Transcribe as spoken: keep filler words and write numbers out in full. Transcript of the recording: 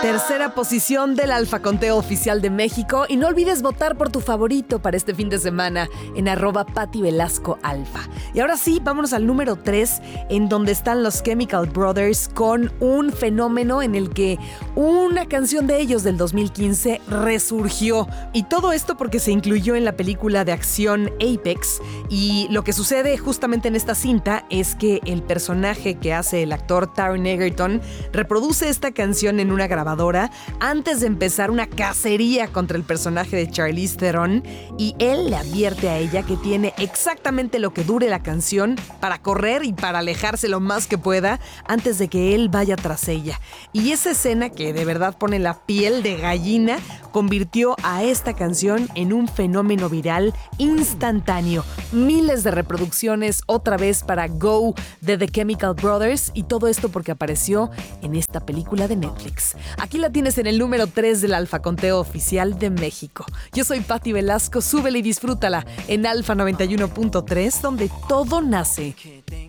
Tercera posición del Alfa Conteo Oficial de México. Y no olvides votar por tu favorito para este fin de semana en arroba Pati Velasco Alfa. Y ahora sí, vámonos al número tres, en donde están los Chemical Brothers con un fenómeno en el que una canción de ellos del dos mil quince resurgió. Y todo esto porque se incluyó en la película de acción Apex. Y lo que sucede justamente en esta cinta es que el personaje que hace el actor Taron Egerton reproduce esta canción en una grabación antes de empezar una cacería contra el personaje de Charlize Theron, y él le advierte a ella que tiene exactamente lo que dure la canción para correr y para alejarse lo más que pueda antes de que él vaya tras ella. Y esa escena, que de verdad pone la piel de gallina, convirtió a esta canción en un fenómeno viral instantáneo. Miles de reproducciones otra vez para Go de The Chemical Brothers, y todo esto porque apareció en esta película de Netflix. Aquí la tienes en el número tres del Alfa Conteo Oficial de México. Yo soy Pati Velasco, súbela y disfrútala en Alfa noventa y uno punto tres, donde todo nace.